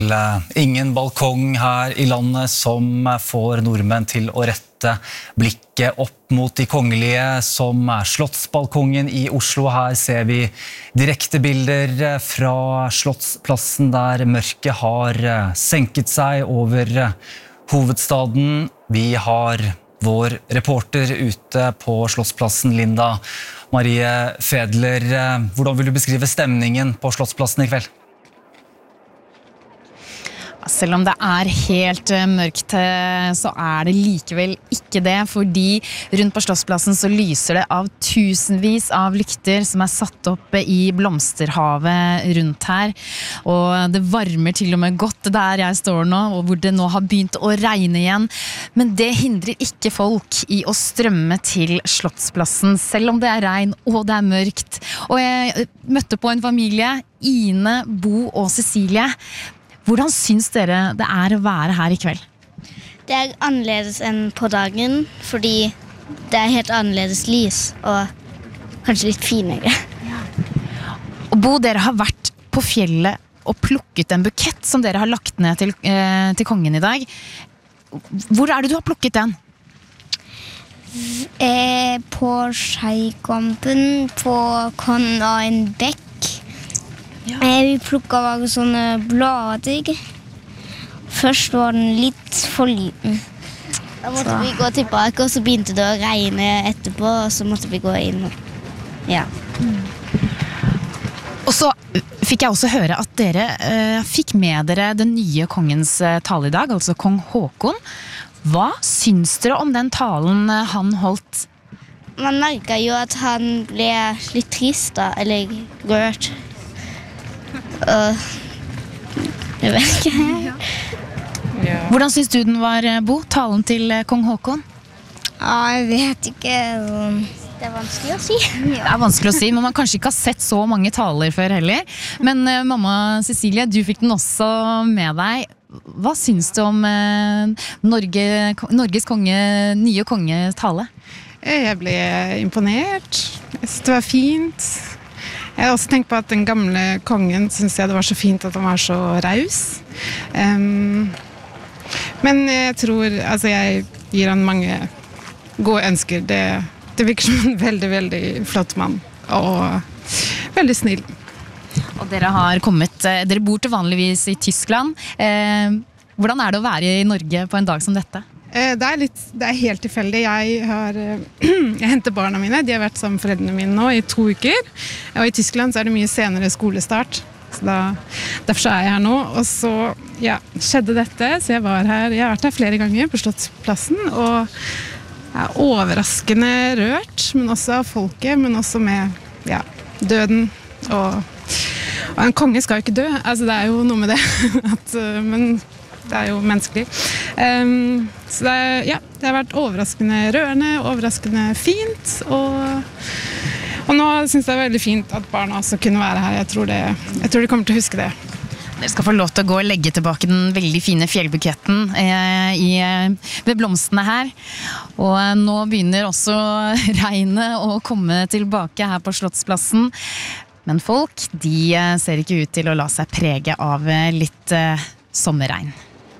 Ingen balkong her I landet som får nordmenn til å rette blikket opp mot de kongelige, som Slottsbalkongen I Oslo. Her ser vi direkte bilder fra Slottsplassen der mørket har senket seg over hovedstaden. Vi har vår reporter ute på Slottsplassen, Linda Marie Fedler. Hvordan vil du beskrive stemningen på Slottsplassen I kveld? Selv om det helt mørkt, så det likevel ikke det, fordi rundt på Slottsplassen så lyser det av tusenvis av lykter som satt opp I blomsterhavet rundt her, og det varmer til og med godt der jeg står nå, og hvor det nå har begynt å regne igjen, men det hindrer ikke folk I å strømme til Slottsplassen, selv om det regn og det mørkt. Og jeg møtte på en familie, Ine, Bo og Cecilie. Hvordan syns dere det å være her I kveld? Det annerledes enn på dagen, fordi det helt annerledes lys, og kanskje litt finere. Og Bo, dere har vært på fjellet og plukket en bukett som dere har lagt ned til kongen I dag. Hvor det du har plukket den? På Skeikampen, på Konna en bekk. Vi plukket bare sånne blader. Først var den litt for liten. Da måtte vi gå tilbake, og så begynte det å regne etterpå, og så måtte vi gå inn. Ja. Og så fikk jeg også høre at dere fikk med dere den nye kongens tale I dag, altså kong Håkon. Hva syns dere om den talen han holdt? Man merket jo at han ble litt trist da, eller rørt. Jeg vet ikke. Hvordan synes du den var, Bo, talen til kong Håkon? Jeg vet ikke. Det vanskelig å si. Det vanskelig å si, men man kanskje ikke har sett så mange taler før heller. Men mamma Cecilie, du fikk den også med deg. Hva synes du om Norges nye konges tale? Jeg ble imponert. Jeg synes det var fint. Jeg har også tenkt på at den gamle kongen synes jeg det var så fint at han var så raus. Men jeg tror, altså jeg gir han mange gode ønsker. Det virker som en veldig, veldig flott mann og veldig snill. Og dere bor til vanligvis I Tyskland. Hvordan det å være I Norge på en dag som dette? Det helt tilfeldig. Jeg henter barna mine. De har vært sammen med foreldrene mine nå I 2 uker. Og I Tyskland så det mye senere skolestart. Så derfor så jeg her nå. Og så skjedde dette, så jeg var her. Jeg har vært her flere ganger på Slottsplassen. Og jeg overraskende rørt, men også av folket, men også med døden. Og en konge skal jo ikke dø. Altså det jo noe med det. Men det jo menneskelig. Så det har vært overraskende rørende, overraskende fint, og nå synes jeg det veldig fint at barna også kunne være her. Jeg tror de kommer til å huske det. Dere skal få lov til å gå og legge tilbake den veldig fine fjellbuketten ved blomstene her. Og nå begynner også regnet å komme tilbake her på Slottsplassen. Men folk, de ser ikke ut til å la seg prege av litt sommerregn.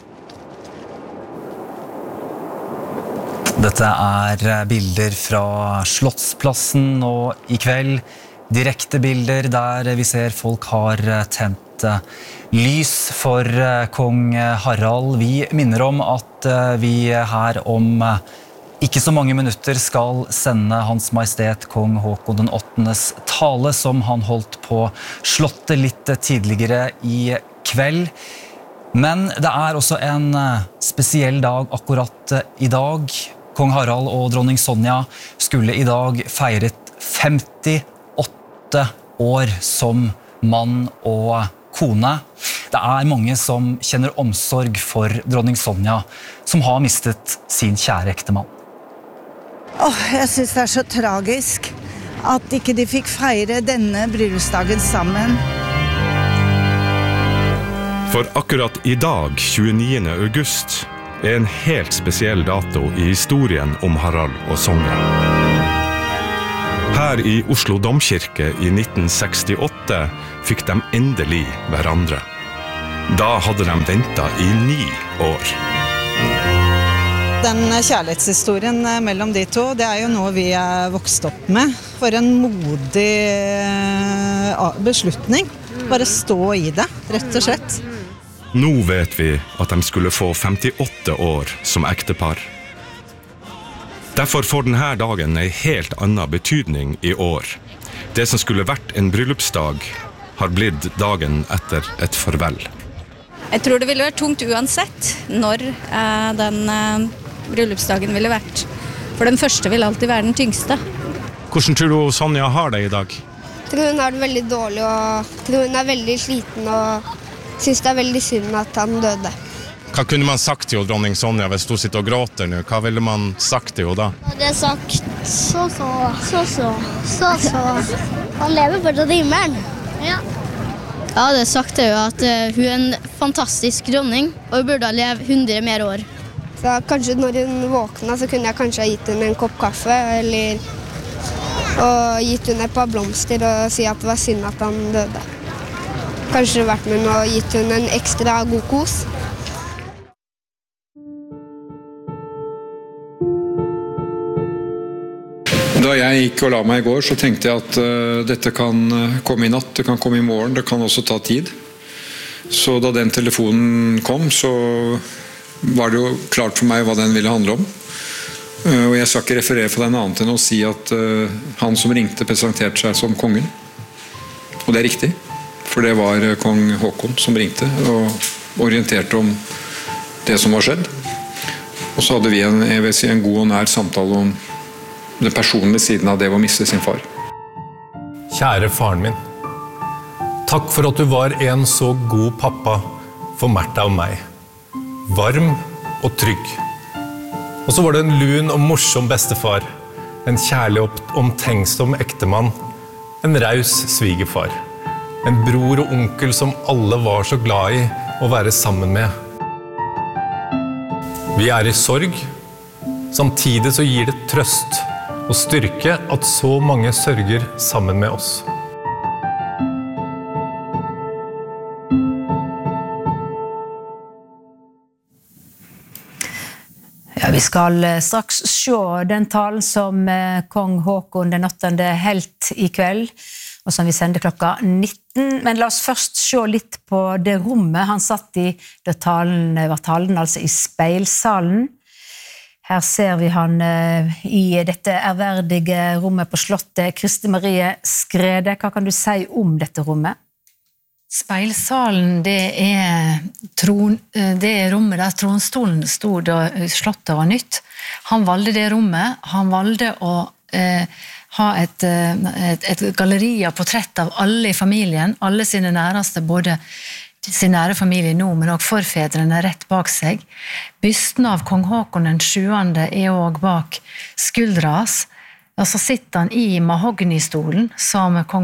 Dette bilder fra Slottsplassen og I kveld. Direkte bilder der vi ser folk har tent lys for kong Harald. Vi minner om at vi her om ikke så mange minutter skal sende Hans Majestet kong Håkon den 8.s tale som han holdt på Slottet litt tidligere I kveld. Men det også en spesiell dag akkurat I dag. Kong Harald og dronning Sonja skulle I dag feiret 58 år som mann og kone. Det mange som kjenner omsorg for dronning Sonja, som har mistet sin kjære ektemann. Jeg synes det så tragisk at ikke de fikk feire denne bryllupsdagen sammen. For akkurat I dag, 29. august, en helt spesiell dato I historien om Harald og Sonja. Her I Oslo Domkirke I 1968 fikk de endelig hverandre. Da hadde de ventet i 9 år. Den kjærlighetshistorien mellom de to, det jo noe vi vokst opp med. For en modig beslutning. Bare stå i det, rett og slett. Nå vet vi at de skulle få 58 år som ektepar. Derfor får denne dagen en helt annen betydning i år. Det som skulle vært en bryllupsdag har blitt dagen etter et farvel. Jeg tror det ville vært tungt uansett når den bryllupsdagen ville vært. For den første vil alltid være den tyngste. Hvordan tror du Sonja har det i dag? Jeg tror hun har det veldig dårlig, og jeg tror hun veldig sliten, og synes det veldig synd at han døde. Hva kunne man sagt til dronning Sonja hvis hun sitter og gråter nå? Hva ville man sagt til henne da? Det sagt så. Han lever fortsatt i himmelen. Ja. Ja, det sagt jo at hun en fantastisk dronning, og hun burde leve 100 mer år. Så kanskje når hun våkna, så kunne jeg kanskje ha gitt henne en kopp kaffe, eller og gitt henne et par blomster og si at det var synd at han døde. Kanskje vært med og gitt henne en ekstra god kos. Da jeg gikk og la meg i går, så tenkte jeg at dette kan komme i natt, det kan komme i morgen, det kan også ta tid. Så da den telefonen kom, så var det jo klart for meg hva den ville handle om. Og jeg skal ikke referere for den annet enn å si at han som ringte presenterte seg som kongen. Og det riktig, for det var kong Håkon som ringte og orienterte om det som var skjedd. Og så hadde vi en god og nær samtale om den personlige siden av det å miste sin far. Kjære faren min, takk for at du var en så god pappa for Märtha og meg. Varm og trygg. Og så var det en lun og morsom bestefar, en kjærlig og omtenksom ektemann, en raus svigerfar, en bror og onkel som alle var så glad i å være sammen med. Vi i sorg, samtidig så gir det trøst og styrke at så mange sørger sammen med oss. Ja, vi skal straks se den talen som kong Håkon den 8. helt i kveld, og som vi sender klokka 19. Men la oss først se litt på det rommet han satt i da talen var talen, altså i speilsalen. Her ser vi han i dette ærverdige rommet på slottet. Kristi Marie Skrede, hva kan du si om dette rommet? Speilsalen, det rommet der tronstolen stod da slottet var nytt. Han valgte det rommet. Han valgte å ha et galleri av portrett av alle i familien, alle sine næreste, både sin nære familie nå, men også forfedrene rett bak seg. Bysten av kong Håkon den 7. også bak skuldras. Og så sitter han i mahognistolen som kong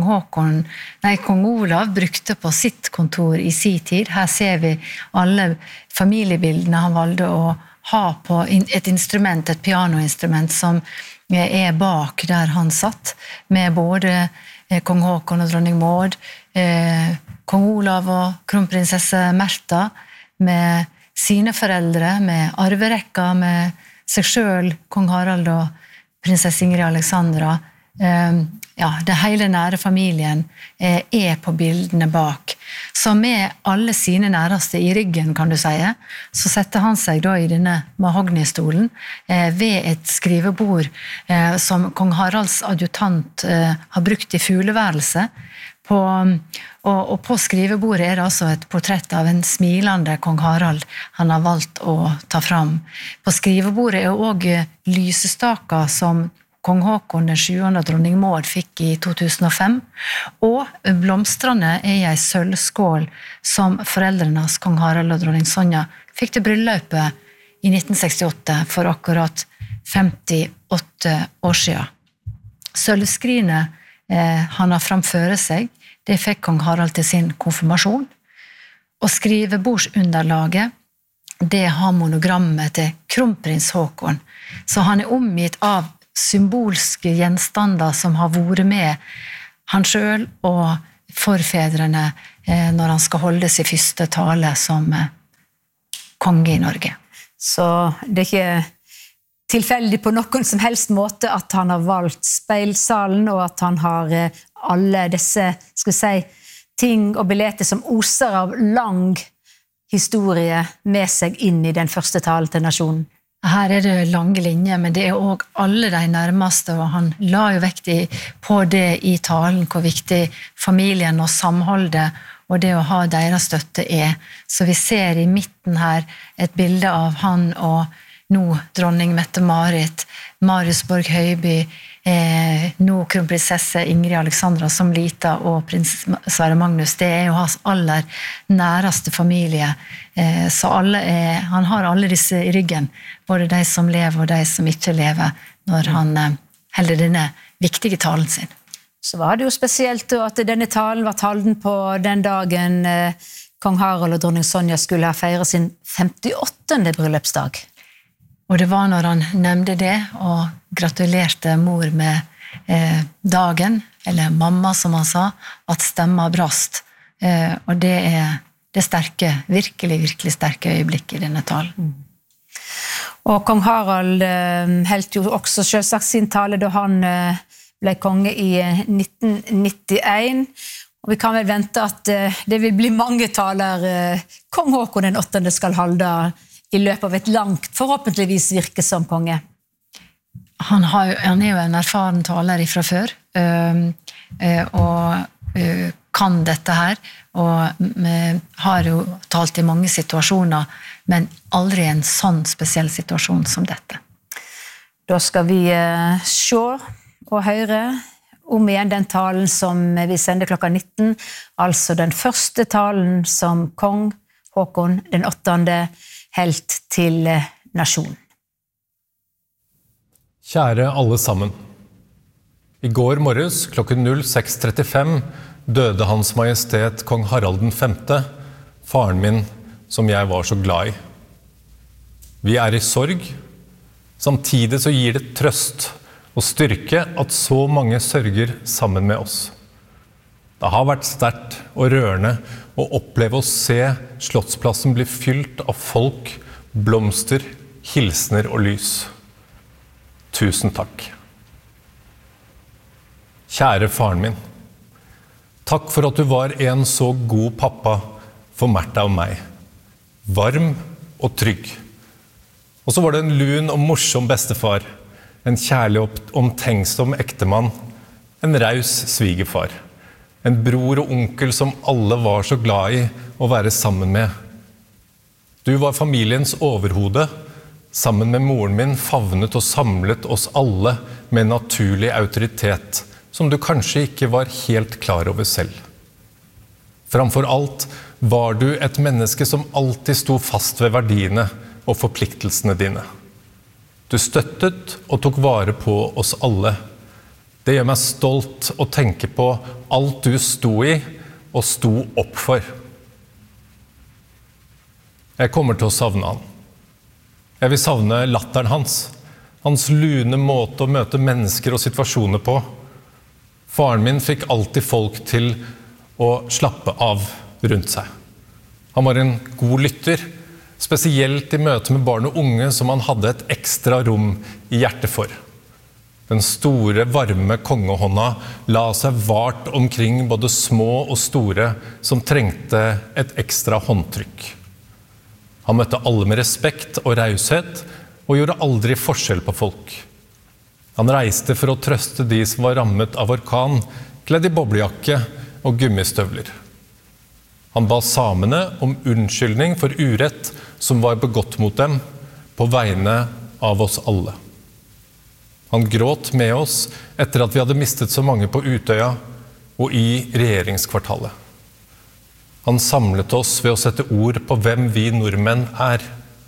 Olav brukte på sitt kontor i sin tid. Her ser vi alle familiebildene han valgte å ha på et instrument, et pianoinstrument som bak der han satt, med både kong Håkon og dronning Maud, kong Olav og kronprinsesse Märtha, med sine foreldre, med arverekka, med seg selv, kong Harald og prinsesse Ingrid Alexandra. Det hele nære familien på bildene bak. Så med alle sine næreste i ryggen, kan du si, så setter han seg da i denne mahognistolen ved et skrivebord som kong Haralds adjutant har brukt i fugleværelse. Og på skrivebordet det altså et portrett av en smilende kong Harald han har valgt å ta fram. På skrivebordet også lysestaker som kong Håkon den 7. og dronning Maud fikk i 2005, og blomstrene i en sølvskål som foreldrenes kong Harald og dronning Sonja fikk til bryllupet i 1968 for akkurat 58 år siden. Sølvskrinet han har framføre seg, det fikk kong Harald til sin konfirmasjon, og skrivebordsunderlaget, det har monogrammet til kronprins Håkon, så han omgitt av symbolske gjenstander som har vært med han selv og forfedrene når han skal holde sin første tale som konge i Norge. Så det ikke tilfeldig på noen som helst måte at han har valgt speilsalen, og at han har alle disse, skal vi si, ting og billetter som oser av lang historie med seg inn i den første talen til nasjonen. Her det lange linjer, men det også alle de nærmeste, og han la jo vekt på det i talen, hvor viktig familien og samholdet og det å ha deres støtte Så vi ser i midten her et bilde av han og nå dronning Mette-Marit, Marius Borg Høiby, nå kronprinsesse Ingrid Alexandra som lita, og prins Sverre Magnus. Det jo hans aller næreste familie. Så han har alle disse i ryggen, både de som lever og de som ikke lever, når han holder denne viktige talen sin. Så var det jo spesielt at denne talen var talen på den dagen kong Harald og dronning Sonja skulle feire sin 58. bryllupsdag. Og det var når han nevnte det og gratulerte mor med dagen, eller mamma som han sa, at stemma brast. Og det sterke, virkelig sterke øyeblikk i denne talen. Og kong Harald helt jo også selvsagt sin tale da han ble konge i 1991, og vi kan vel vente at det vil bli mange taler kong Håkon den 8. skal holde i løpet av et langt, forhåpentligvis virke som konge. Han jo en erfaren taler fra før, og kan dette her, og har jo talt i mange situasjoner, men aldri en sånn spesiell situasjon som dette. Da skal vi se og høre om igjen den talen som vi sender klokka 19, altså den første talen som kong Håkon den 8. helt til nasjonen. Kjære alle sammen. I går morges klokken 06:35 døde Hans Majestet kong Harald den 5., faren min som jeg var så glad i. Vi i sorg, samtidig så gir det trøst og styrke at så mange sørger sammen med oss. Det har vært sterkt og rørende å oppleve å se Slottsplassen bli fylt av folk, blomster, hilsner og lys. Tusen takk. Kjære faren min, takk for at du var en så god pappa for Märtha og meg. Varm og trygg. Og så var det en lun og morsom bestefar, en kjærlig og omtenksom ektemann, en raus svigerfar, en bror og onkel som alle var så glad i å være sammen med. Du var familiens overhode, sammen med moren min favnet og samlet oss alle med naturlig autoritet, som du kanskje ikke var helt klar over selv. Framfor alt var du et menneske som alltid sto fast ved verdiene og forpliktelsene dine. Du støttet og tok vare på oss alle. Det gjør meg stolt å tenke på alt du sto i og sto opp for. Jeg kommer til å savne han. Jeg vil savne latteren hans, hans lune måte å møte mennesker og situasjoner på. Faren min fikk alltid folk til å slappe av rundt seg. Han var en god lytter, spesielt i møte med barn og unge som han hadde et ekstra rom i hjertet for. Den store, varme kongehånda la seg vart omkring både små og store som trengte et ekstra håndtrykk. Han møtte alle med respekt og raushet, og gjorde aldri forskjell på folk. Han reiste for å trøste de som var rammet av orkan, kledd i boblejakke og gummistøvler. Han ba samene om unnskyldning for urett som var begått mot dem, på vegne av oss alle. Han gråt med oss etter at vi hadde mistet så mange på Utøya og i regjeringskvartalet. Han samlet oss ved å sette ord på hvem vi nordmenn er.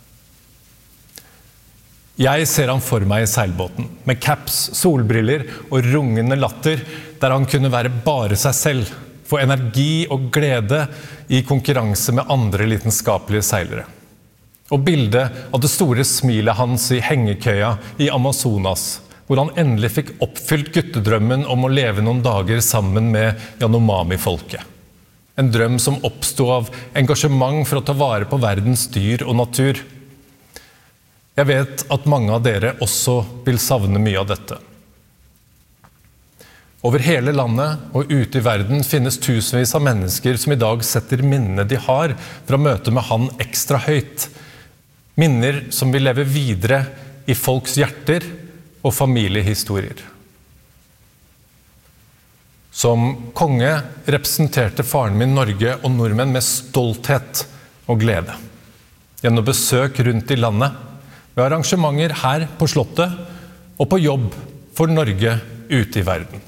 Jeg ser han for meg i seilbåten, med caps, solbriller og rungende latter, der han kunne være bare seg selv, få energi og glede i konkurranse med andre lidenskapelige seilere. Og bildet av det store smilet hans i hengekøya i Amazonas, hvor han endelig fikk oppfylt guttedrømmen om å leve noen dager sammen med Yanomami-folket. En drøm som oppstod av engasjement for å ta vare på verdens dyr og natur. Jeg vet at mange av dere også vil savne mye av dette. Over hele landet og ute i verden finnes tusenvis av mennesker som i dag setter minnene de har fra møte med han ekstra høyt. Minner som vil leve videre i folks hjerter og familiehistorier. Som konge representerte faren min Norge og nordmenn med stolthet og glede. Gjennom besøk rundt i landet, ved arrangementer her på Slottet og på jobb for Norge ute i verden.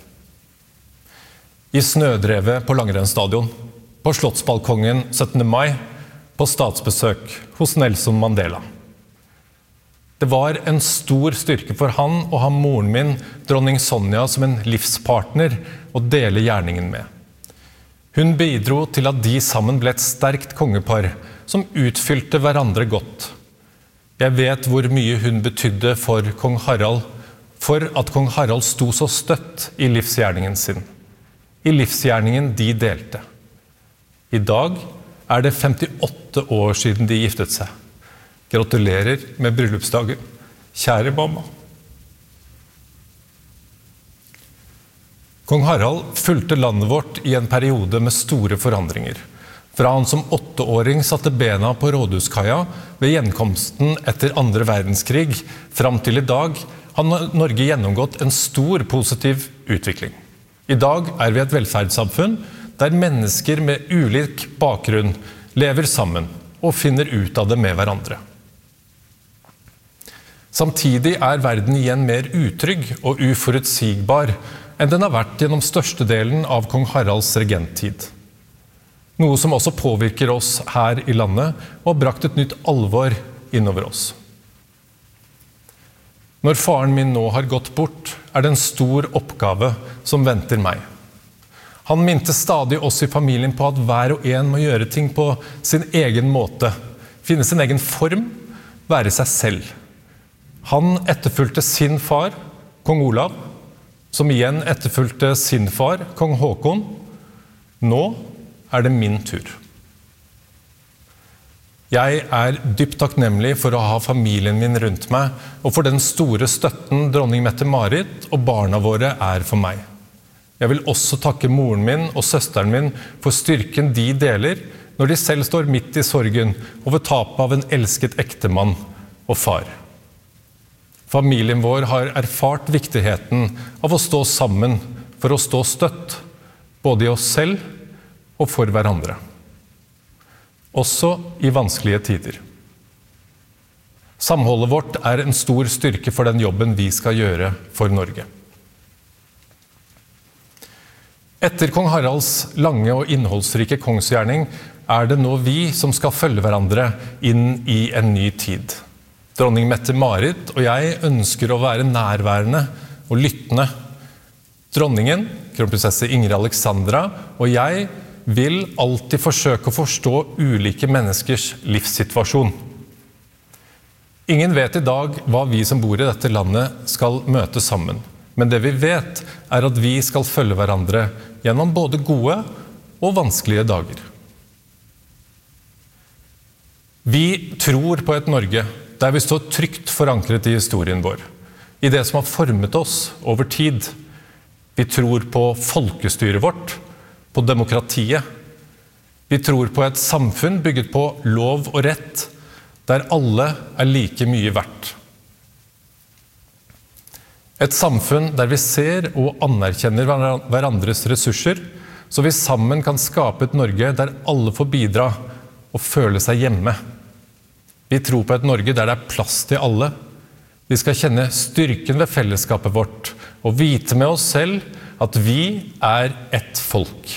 I snødrevet på Langrennsstadion, på Slottsbalkongen 17. mai, på statsbesøk hos Nelson Mandela. Det var en stor styrke for han å ha moren min, dronning Sonja, som en livspartner å dele gjerningen med. Hun bidro til at de sammen ble et sterkt kongepar som utfylte hverandre godt. Jeg vet hvor mye hun betydde for kong Harald, for at kong Harald sto så støtt i livsgjerningen sin. I livsgjerningen de delte. I dag er det 58 år siden de giftet seg. Gratulerer med bryllupsdagen, kjære mamma. Kong Harald fulgte landet vårt i en periode med store forandringer. Fra han som 8-åring satte bena på Rådhuskaia ved gjenkomsten etter 2. verdenskrig, fram til i dag har Norge gjennomgått en stor positiv utvikling. I dag er vi et velferdssamfunn der mennesker med ulik bakgrunn lever sammen og finner ut av det med hverandre. Samtidig er verden igjen mer utrygg og uforutsigbar enn den har vært gjennom størstedelen av kong Haralds regenttid. Noe som også påvirker oss her i landet og har brakt et nytt alvor innover oss. Når faren min nå har gått bort, er det en stor oppgave som venter meg. Han minte stadig oss i familien på at hver og en må gjøre ting på sin egen måte, finne sin egen form, være seg selv. Han etterfulgte sin far, kong Olav, som igjen etterfulgte sin far, kong Håkon. Nå er det min tur. Jeg er dypt takknemlig for å ha familien min rundt meg, og for den store støtten dronning Mette-Marit og barna våre er for meg. Jeg vil også takke moren min og søsteren min for styrken de deler når de selv står midt i sorgen over tapet av en elsket ektemann og far. Familien vår har erfart viktigheten av å stå sammen for å stå støtt, både i oss selv og for hverandre. Også i vanskelige tider. Samholdet vårt er en stor styrke for den jobben vi skal gjøre for Norge. Etter kong Haralds lange og innholdsrike kongsgjerning er det nå vi som skal følge hverandre inn i en ny tid. Dronning Mette-Marit og jeg ønsker å være nærværende og lyttende. Dronningen, kronprinsesse Ingrid Alexandra, og jeg vil alltid forsøke å forstå ulike menneskers livssituasjon. Ingen vet i dag hva vi som bor i dette landet skal møte sammen, men det vi vet er at vi skal følge hverandre gjennom både gode og vanskelige dager. Vi tror på et Norge der vi står trygt forankret i historien vår, i det som har formet oss over tid. Vi tror på folkestyret vårt, på demokratiet. Vi tror på et samfunn bygget på lov og rett, der alle er like mye verdt. Et samfunn der vi ser og anerkjenner hverandres ressurser, så vi sammen kan skape et Norge der alle får bidra og føle seg hjemme. Vi tror på et Norge der det er plass til alle. Vi skal kjenne styrken ved fellesskapet vårt og vite med oss selv at vi er ett folk.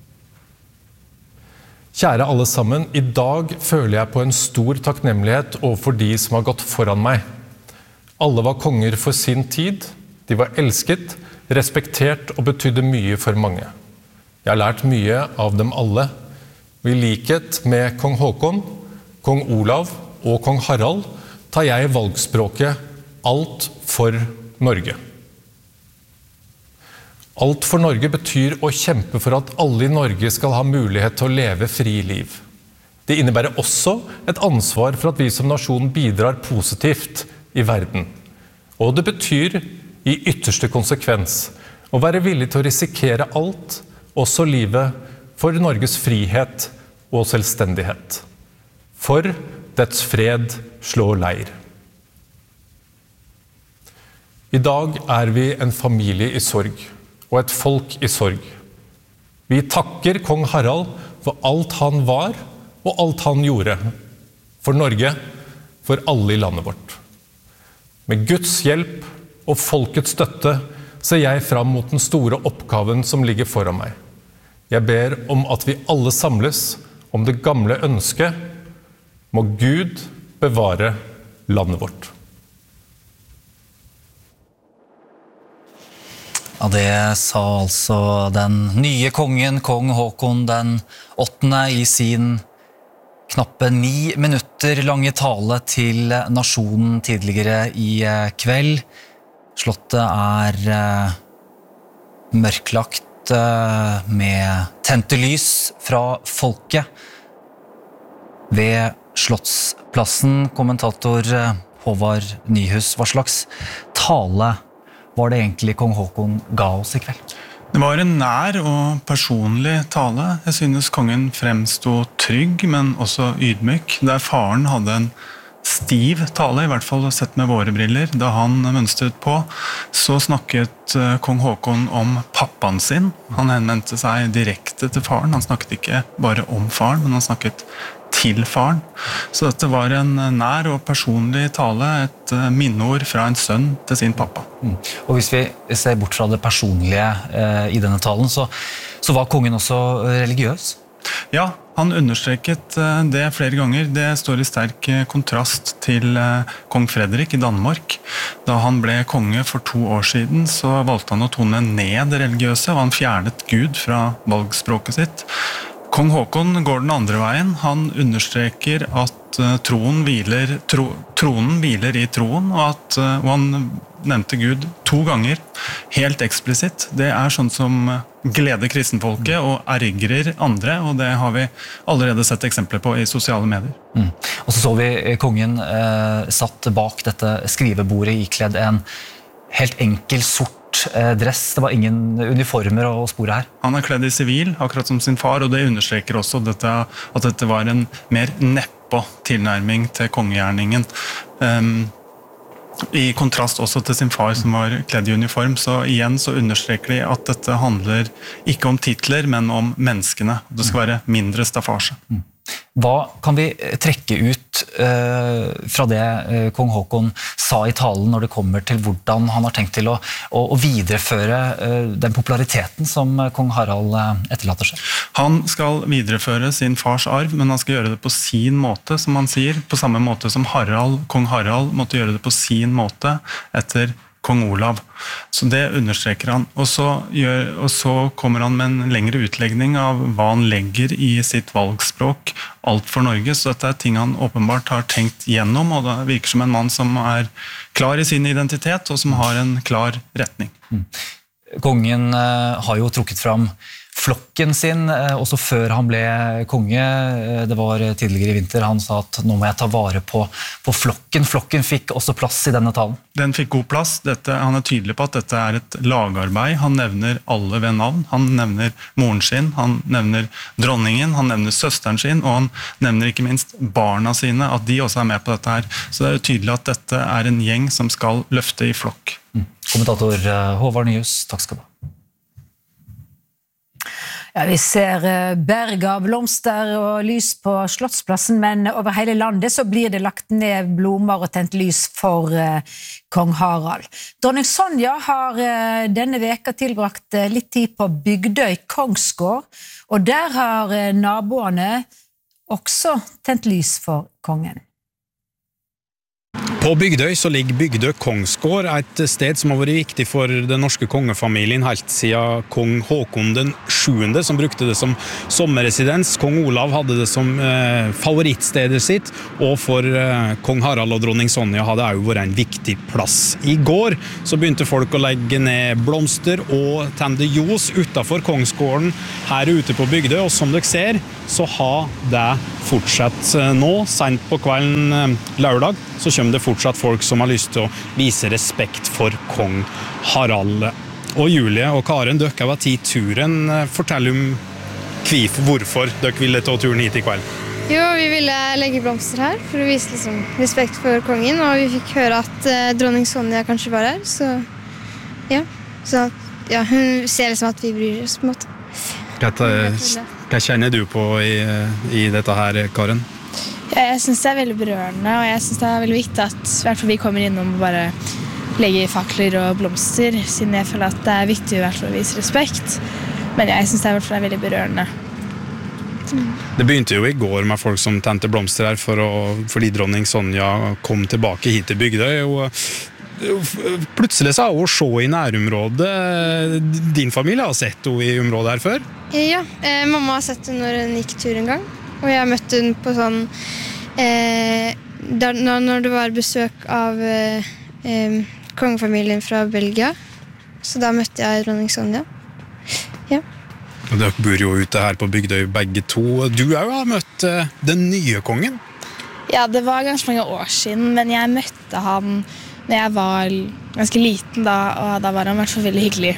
Kjære alle sammen, i dag føler jeg på en stor takknemlighet overfor de som har gått foran meg. Alle var konger for sin tid, de var elsket, respektert og betydde mye for mange. Jeg har lært mye av dem alle, og i likhet med kong Håkon, kong Olav og kong Harald tar jeg valgspråket alt for Norge. Alt for Norge betyr å kjempe for at alle i Norge skal ha mulighet til å leve fri liv. Det innebærer også et ansvar for at vi som nasjon bidrar positivt i verden. Og det betyr i ytterste konsekvens å være villig til å risikere alt, også livet, for Norges frihet og selvstendighet. For dets fred slår leir. I dag er vi en familie i sorg, og et folk i sorg. Vi takker kong Harald for alt han var, og alt han gjorde. For Norge, for alle i landet vårt. Med Guds hjelp og folkets støtte ser jeg fram mot den store oppgaven som ligger foran meg. Jeg ber om at vi alle samles om det gamle ønsket. Må Gud bevare landet vårt. Ja, det sa altså den nye kongen, kong Håkon den 8. i sin knappe 9 minutter lange tale til nasjonen tidligere i kveld. Slottet er mørklagt med tente lys fra folket. Ved Slottsplassen, kommentator Håvard Nyhus, hva slags tale var det egentlig kong Håkon ga oss i kveld? Det var en nær og personlig tale. Jeg synes kongen fremstod trygg, men også ydmyk. Der faren hadde en stiv tale, i hvert fall sett med våre briller, da han mønstret på, så snakket kong Håkon om pappaen sin. Han henvendte seg direkte til faren. Han snakket ikke bare om faren, men han snakket til faren. Så dette var en nær og personlig tale, et minneord fra en sønn til sin pappa. Og hvis vi ser bort fra det personlige i denne talen, så var kongen også religiøs? Ja, han understreket det flere ganger. Det står i sterk kontrast til kong Frederik i Danmark. Da han ble konge for 2 år siden, så valgte han å tone ned det religiøse, og han fjernet Gud fra valgspråket sitt. Kong Håkon går den andre veien. Han understreker at tronen hviler i troen, og han nevnte Gud 2 ganger, helt eksplisitt. Det er sånn som gleder kristenfolket og ergrer andre, og det har vi allerede sett eksempler på i sosiale medier. Og så vi kongen satt bak dette skrivebordet ikledd en helt enkel sort dress. Det var ingen uniformer å spore her. Han er kledd i sivil, akkurat som sin far, og det understreker også at dette var en mer nedpå tilnærming til kongegjerningen. I kontrast også til sin far som var kledd i uniform, så igjen så understreker de at dette handler ikke om titler, men om menneskene. Det skal være mindre staffasje. Hva kan vi trekke ut fra det kong Håkon sa i talen når det kommer til hvordan han har tenkt til å videreføre den populariteten som kong Harald etterlater seg? Han skal videreføre sin fars arv, men han skal gjøre det på sin måte, som han sier, på samme måte som kong Harald måtte gjøre det på sin måte etter kong Olav. Så det understreker han. Og så kommer han med en lengre utlegning av hva han legger i sitt valgspråk, alt for Norge. Så dette er ting han åpenbart har tenkt gjennom, og det virker som en mann som er klar i sin identitet, og som har en klar retning. Kongen har jo trukket fram flokken sin, også før han ble konge. Det var tidligere i vinter, han sa at nå må jeg ta vare på flokken. Flokken fikk også plass i denne talen. Den fikk god plass. Han er tydelig på at dette er et lagarbeid. Han nevner alle ved navn. Han nevner moren sin, han nevner dronningen, han nevner søsteren sin, og han nevner ikke minst barna sine, at de også er med på dette her. Så det er jo tydelig at dette er en gjeng som skal løfte i flokk. Kommentator Håvard Nyhus, takk skal du ha. Ja, vi ser berg av blomster og lys på Slottsplassen, men over hele landet så blir det lagt ned blomster og tent lys for kong Harald. Dronning Sonja har denne veka tilbrakt litt tid på Bygdøy Kongsgård, og der har naboene også tent lys for kongen. På På Bygdøy så ligger Bygdøy Kongsgård, et sted som har vært viktig for den norske kongefamilien helt siden kong Håkon den 7., som brukte det som sommerresidens. Kong Olav hadde det som favorittstedet sitt, og for kong Harald og dronning Sonja hadde det også vært en viktig plass. I går så begynte folk å legge ned blomster og tende ljos utenfor Kongsgården her ute på Bygdøy, og som dere ser så har det fortsatt nå, sent på kvelden lørdag, så kommer det fortsatt folk som har lyst til å vise respekt for kong Harald. Og Julie og Karen, dere var tid turen. Fortell om hvorfor dere ville ta turen hit i kveld. Jo, vi ville legge blomster her for å vise respekt for kongen, og vi fikk høre at dronning Sonja kanskje var her, så hun ser at vi bryr oss på en måte. Hva kjenner du på i dette her, Karen? Jeg synes det veldig berørende, og jeg synes det veldig viktig at i hvert fall vi kommer innom og bare legger fakler og blomster, siden jeg føler at det viktig i hvert fall å vise respekt. Men jeg synes det i hvert fall veldig berørende. Det begynte jo i går med folk som tente blomster her fordi dronning Sonja kom tilbake hit til Bygdøy, og plutselig så har hun se i nærområdet. Din familie har sett henne i området her før? Ja, mamma har sett henne når hun gikk tur en gang, og jeg møtte henne på sånn når det var besøk av kongefamilien fra Belgia, så da møtte jeg dronning Sonja. Ja. Og dere bor jo ute her på Bygdøy begge to. Du har møtt den nye kongen? Ja, det var ganske mange år siden, men jeg møtte han når jeg var ganske liten da, og da var han i hvert fall veldig hyggelig.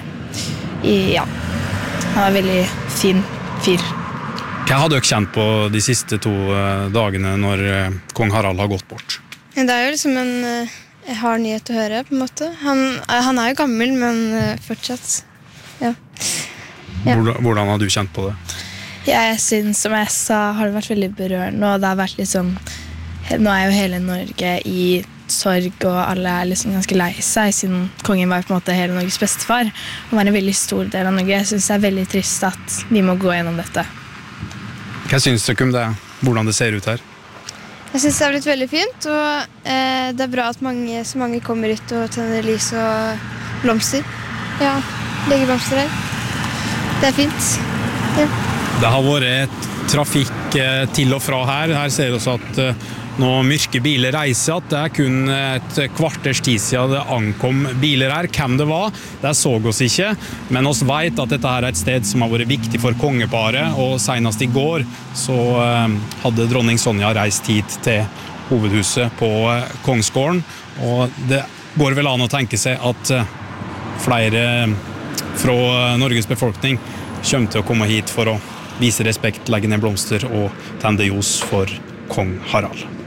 Han var veldig fin fyr. Hva har dere kjent på de siste 2 dagene når kong Harald har gått bort? Det jo liksom en hard nyhet å høre, på en måte. Han jo gammel, men fortsatt. Ja. Hvordan har du kjent på det? Jeg synes, som jeg sa, har det vært veldig berørende, og det har vært litt sånn, nå jo hele Norge i sorg, og alle liksom ganske lei seg, siden kongen var på en måte hele Norges bestefar, og var en veldig stor del av Norge. Jeg synes det veldig trist at vi må gå gjennom dette. Hva synes dere om det? Hvordan det ser ut her? Jeg synes det har blitt veldig fint, og det bra at så mange kommer ut og tenner lys og blomster. Ja, legger blomster her. Det fint. Ja. Det har vært trafikk til og fra her. Her ser vi også at nå mørke biler reiser, at det kun et kvarters tid siden det ankom biler her. Hvem det var, det så oss ikke, men oss vet at dette her et sted som har vært viktig for kongeparet, og senest i går så hadde dronning Sonja reist hit til hovedhuset på Kongsgården, og det går vel an å tenke seg at flere fra Norges befolkning kommer til å komme hit for å vise respekt, legge ned blomster og tende ljos for kong Harald.